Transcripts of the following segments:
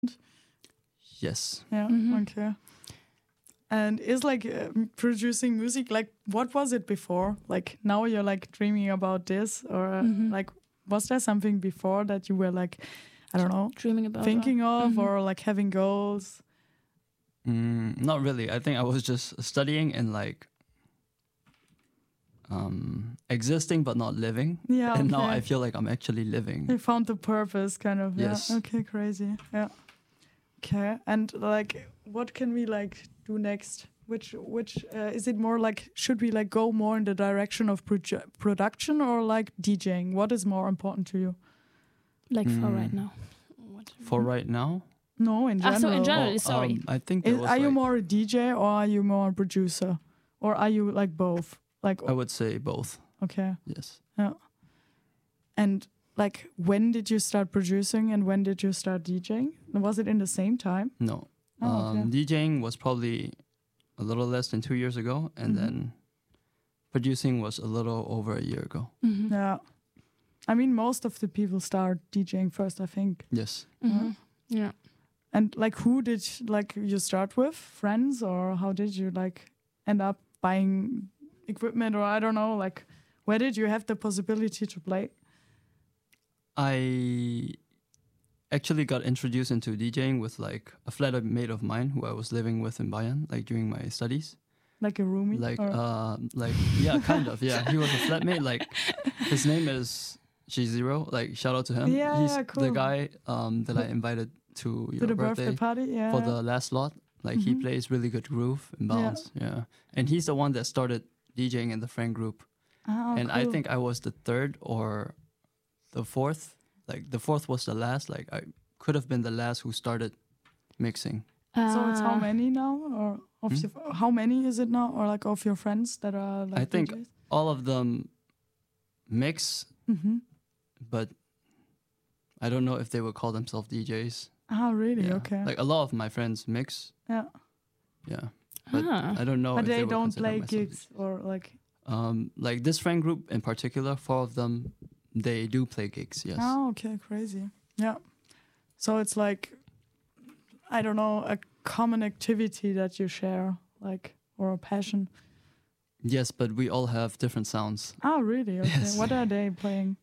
Yes. Yeah. Okay. And is like producing music, like what was it before? Like now you're like dreaming about this, or like was there something before that you were like, I don't know, dreaming about, thinking of, or like having goals? Not really. I think I was just studying and like existing but not living. Yeah. And now okay. I feel like I'm actually living. You found the purpose, kind of. Yes. Yeah. Okay. Crazy. Yeah. Okay. And like, what can we like do next? Which is it more like? Should we like go more in the direction of production or like DJing? What is more important to you? Like for right now. For right now? No, in general. So in general, sorry. I think are you more a DJ or are you more a producer, or are you like both? Like I would say both. Okay. Yes. Yeah. And like, when did you start producing and when did you start DJing? Was it in the same time? No. Okay. DJing was probably a little less than 2 years ago, and then producing was a little over a year ago. Yeah. I mean, most of the people start DJing first, I think. Yes. Yeah. And like, who did like you start with? Friends, or how did you like end up buying equipment, or I don't know, like where did you have the possibility to play? I actually got introduced into DJing with like a flatmate of mine who I was living with in Bayern, like during my studies. Like a roomie? Like yeah, kind of. Yeah, he was a flatmate. Like his name is G0. Like shout out to him. Yeah, He's cool. the guy that I invited to your the birthday party. Yeah. for the last lot. Like he plays really good groove and bounce. Yeah, and he's the one that started DJing in the friend group. Oh, and cool. I think I was the third or the fourth. Like the fourth was the last. Like I could have been the last who started mixing. So it's how many now, or of how many is it now, or like of your friends that are like I think DJs? all of them mix, but I don't know if they would call themselves DJs. Ah, really? Yeah. Okay. Like a lot of my friends mix. Yeah. Yeah. But I don't know. But if they would don't consider play myself gigs or like. Like this friend group in particular, 4 of them, they do play gigs. Yes. Oh, okay, crazy. Yeah. So it's like, I don't know, a common activity that you share, like, or a passion. Yes, but we all have different sounds. Oh, really? Okay. Yes. What are they playing?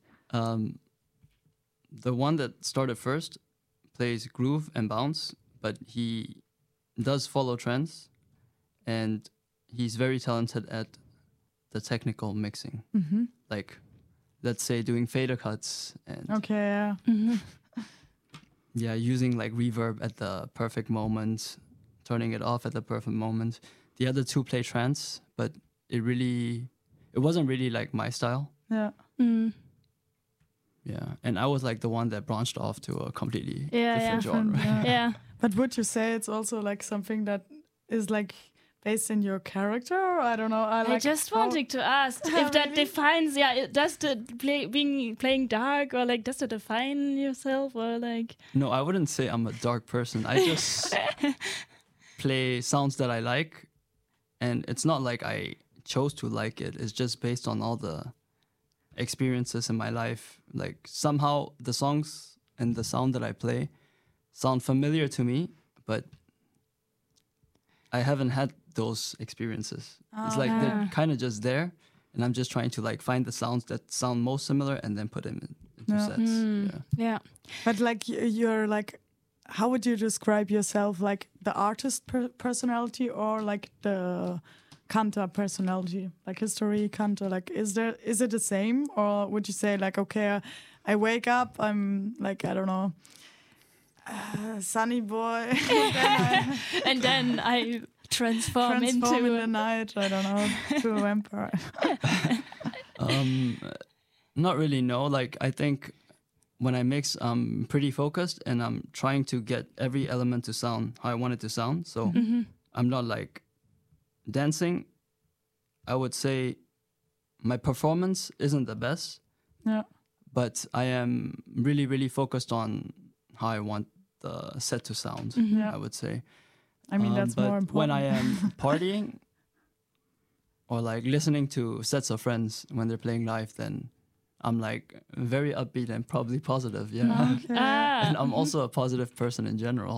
The one that started first plays groove and bounce, but he does follow trends, and he's very talented at the technical mixing. Like, let's say doing fader cuts and Okay, yeah. yeah, using like reverb at the perfect moment, turning it off at the perfect moment. The other 2 play trance, but it wasn't really like my style. Yeah. Yeah, and I was like the one that branched off to a completely Yeah, different yeah. genre. Yeah. But would you say it's also like something that is like based in your character? Or I don't know. I just wanted to ask if that defines. Yeah, does the playing dark, or like does it define yourself, or like? No, I wouldn't say I'm a dark person. I just play sounds that I like, and it's not like I chose to like it. It's just based on all the experiences in my life. Like somehow the songs and the sound that I play sound familiar to me, but I haven't had those experiences. It's like they're kind of just there, and I'm just trying to like find the sounds that sound most similar and then put them into sets. Yeah. But like you're like, how would you describe yourself? Like the artist personality, or like the cantor personality, like history cantor? Like is it the same, or would you say like, okay, I wake up, I'm like, I don't know, sunny boy, and then I transform in into the night, I don't know, to a vampire? Not really, no. Like I think when I mix, I'm pretty focused and I'm trying to get every element to sound how I want it to sound. So I'm not like dancing. I would say my performance isn't the best. Yeah. But I am really, really focused on how I want the set to sound, I would say. I mean, that's but more important. When I am partying or like listening to sets of friends when they're playing live, then I'm like very upbeat and probably positive. Yeah. Okay. Ah. And I'm also a positive person in general.